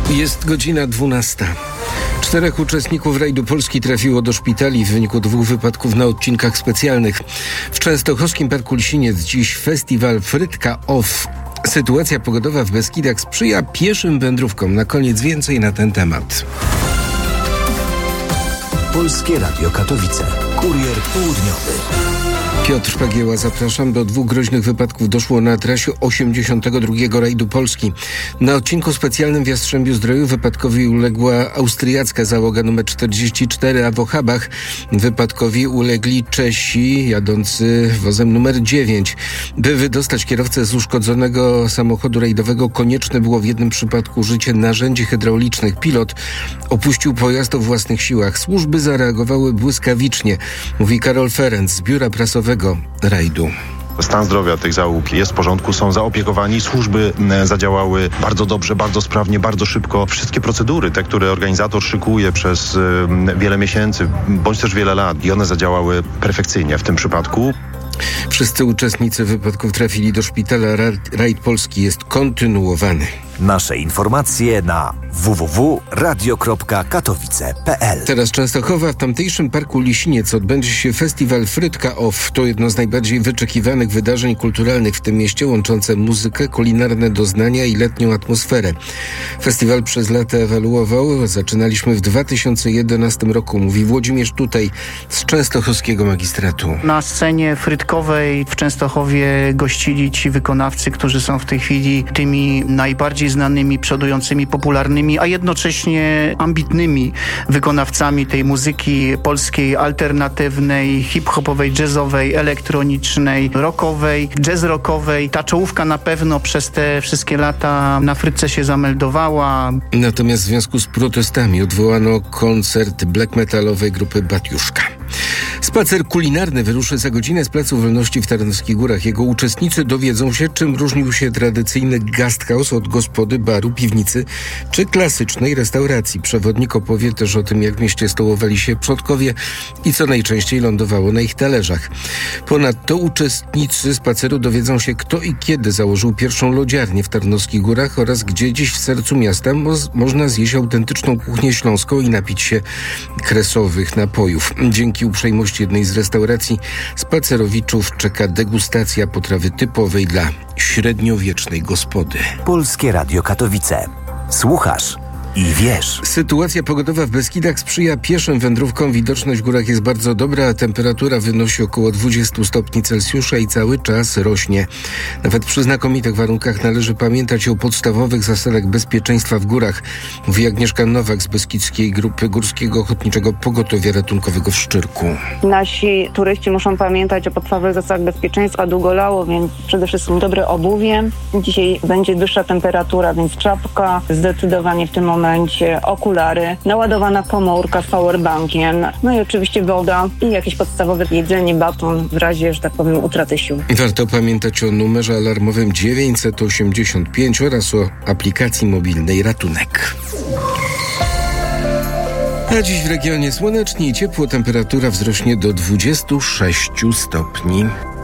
Jest godzina 12. 4 uczestników rajdu Polski trafiło do szpitali w wyniku 2 wypadków na odcinkach specjalnych. W częstochowskim Parku Lisiniec dziś festiwal Frytka Off. Sytuacja pogodowa w Beskidach sprzyja pieszym wędrówkom. Na koniec więcej na ten temat. Polskie Radio Katowice. Kurier południowy. Piotr Pagieła, zapraszam. Do 2 groźnych wypadków doszło na trasie 82 rajdu Polski. Na odcinku specjalnym w Jastrzębiu-Zdroju wypadkowi uległa austriacka załoga nr 44, a w Ochabach wypadkowi ulegli Czesi jadący wozem numer 9. By wydostać kierowcę z uszkodzonego samochodu rajdowego, konieczne było w jednym przypadku użycie narzędzi hydraulicznych. Pilot opuścił pojazd o własnych siłach. Służby zareagowały błyskawicznie, mówi Karol Ferenc z biura prasowego rajdu. Stan zdrowia tych załóg jest w porządku, są zaopiekowani, służby zadziałały bardzo dobrze, bardzo sprawnie, bardzo szybko. Wszystkie procedury, te, które organizator szykuje przez wiele miesięcy, bądź też wiele lat, i one zadziałały perfekcyjnie w tym przypadku. Wszyscy uczestnicy wypadków trafili do szpitala. Rajd Polski jest kontynuowany. Nasze informacje na www.radio.katowice.pl. Teraz Częstochowa. W tamtejszym Parku Lisiniec odbędzie się festiwal Frytka Off. To jedno z najbardziej wyczekiwanych wydarzeń kulturalnych w tym mieście, łączące muzykę, kulinarne doznania i letnią atmosferę. Festiwal przez lata ewoluował. Zaczynaliśmy w 2011 roku, mówi Włodzimierz Tutaj z Częstochowskiego Magistratu. Na scenie frytkowej w Częstochowie gościli ci wykonawcy, którzy są w tej chwili tymi najbardziej znanymi, przodującymi, popularnymi, a jednocześnie ambitnymi wykonawcami tej muzyki polskiej, alternatywnej, hip-hopowej, jazzowej, elektronicznej, rockowej, jazz-rockowej. Ta czołówka na pewno przez te wszystkie lata na Frytce się zameldowała. Natomiast w związku z protestami odwołano koncert black metalowej grupy Batiuszka. Spacer kulinarny wyruszy za godzinę z Placu Wolności w Tarnowskich Górach. Jego uczestnicy dowiedzą się, czym różnił się tradycyjny gasthaus od gospody, baru, piwnicy czy klasycznej restauracji. Przewodnik opowie też o tym, jak w mieście stołowali się przodkowie i co najczęściej lądowało na ich talerzach. Ponadto uczestnicy spaceru dowiedzą się, kto i kiedy założył pierwszą lodziarnię w Tarnowskich Górach oraz gdzie dziś w sercu miasta można zjeść autentyczną kuchnię śląską i napić się kresowych napojów. Dzięki uprzejmości jednej z restauracji spacerowiczów czeka degustacja potrawy typowej dla średniowiecznej gospody. Polskie Radio Katowice. Słuchasz i wiesz. Sytuacja pogodowa w Beskidach sprzyja pieszym wędrówkom. Widoczność w górach jest bardzo dobra, a temperatura wynosi około 20 stopni Celsjusza i cały czas rośnie. Nawet przy znakomitych warunkach należy pamiętać o podstawowych zasadach bezpieczeństwa w górach, mówi Agnieszka Nowak z Beskidzkiej Grupy Górskiego Ochotniczego Pogotowia Ratunkowego w Szczyrku. Nasi turyści muszą pamiętać o podstawowych zasadach bezpieczeństwa. Długo lało, więc przede wszystkim dobre obuwie. Dzisiaj będzie wyższa temperatura, więc czapka, zdecydowanie w tym momencie okulary, naładowana komórka z powerbankiem, no i oczywiście woda i jakieś podstawowe jedzenie, baton w razie, że tak powiem, utraty sił. Warto pamiętać o numerze alarmowym 985 oraz o aplikacji mobilnej Ratunek. A dziś w regionie słonecznie i ciepło, temperatura wzrośnie do 26 stopni.